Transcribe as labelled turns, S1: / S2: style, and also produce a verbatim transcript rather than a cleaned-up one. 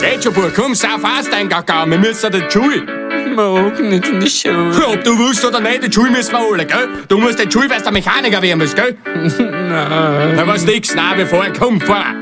S1: Geht schon, Bub, komm, sau fast, ein Gaga, wir müssen den Schul.
S2: Morgen nicht in die Schule.
S1: Ob du willst oder nicht, den Schul müssen wir holen, gell? Du musst den Schul, weil du Mechaniker werden musst, gell?
S2: Nein.
S1: Na, was nix, nein, wir fahren, komm, fahr.